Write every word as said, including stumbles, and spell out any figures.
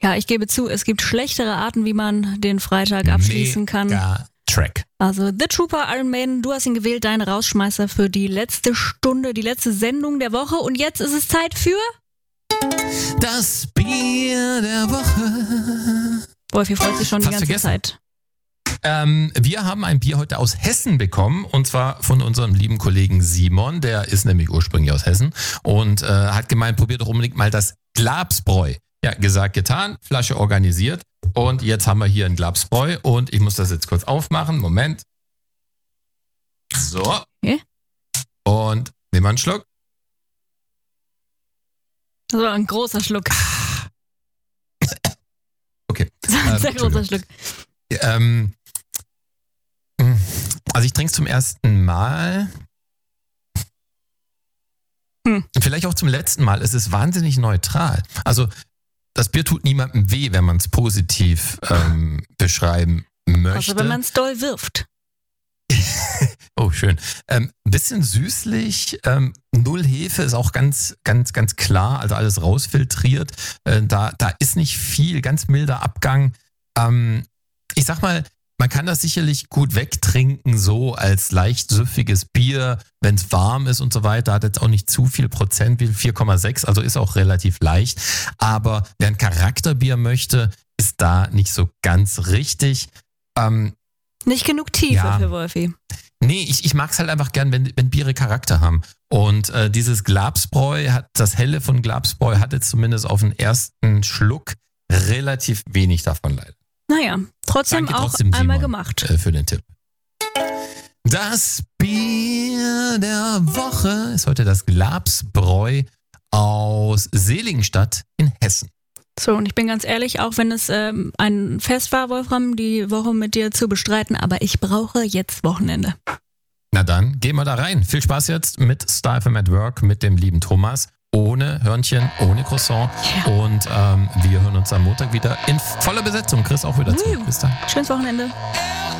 Ja, ich gebe zu, es gibt schlechtere Arten, wie man den Freitag abschließen kann. Mega Track. Also The Trooper, Iron Maiden, du hast ihn gewählt, dein Rausschmeißer für die letzte Stunde, die letzte Sendung der Woche. Und jetzt ist es Zeit für... Das Bier der Woche. Wolfi freut sich schon Fast die ganze vergessen. Zeit. Ähm, wir haben ein Bier heute aus Hessen bekommen und zwar von unserem lieben Kollegen Simon, der ist nämlich ursprünglich aus Hessen und äh, hat gemeint, probiert doch unbedingt mal das Glabsbräu. Ja, gesagt, getan, Flasche organisiert und jetzt haben wir hier ein Glabsbräu und ich muss das jetzt kurz aufmachen. Moment. So. Okay. Und nehmen wir einen Schluck. Das war ein großer Schluck. Okay. Das war ein Ähm, sehr großer Entschuldigung. Schluck. Ähm, also ich trinke es zum ersten Mal. Hm. Vielleicht auch zum letzten Mal. Es ist wahnsinnig neutral. Also das Bier tut niemandem weh, wenn man es positiv ähm, beschreiben möchte. Also wenn man es doll wirft. Oh, schön. Ähm, ein bisschen süßlich, ähm, null Hefe ist auch ganz, ganz, ganz klar, also alles rausfiltriert. Äh, da, da ist nicht viel, ganz milder Abgang. Ähm, ich sag mal, man kann das sicherlich gut wegtrinken, so als leicht süffiges Bier, wenn es warm ist und so weiter. Hat jetzt auch nicht zu viel Prozent, wie vier Komma sechs, also ist auch relativ leicht. Aber wer ein Charakterbier möchte, ist da nicht so ganz richtig. Ähm, Nicht genug Tiefe Ja. für Wolfi. Nee, ich, ich mag es halt einfach gern, wenn, wenn Biere Charakter haben. Und äh, dieses Glabsbräu, hat, das Helle von Glabsbräu hat jetzt zumindest auf den ersten Schluck relativ wenig davon leider. Naja, trotzdem Danke auch trotzdem, einmal Simon, gemacht. Äh, für den Tipp. Das Bier der Woche ist heute das Glabsbräu aus Seligenstadt in Hessen. So, und ich bin ganz ehrlich, auch wenn es ähm, ein Fest war, Wolfram, die Woche mit dir zu bestreiten, aber ich brauche jetzt Wochenende. Na dann, gehen wir da rein. Viel Spaß jetzt mit Style F M at Work, mit dem lieben Thomas. Ohne Hörnchen, ohne Croissant. Ja. Und ähm, wir hören uns am Montag wieder in voller Besetzung. Chris auch wieder zurück. Bis dann. Schönes Wochenende.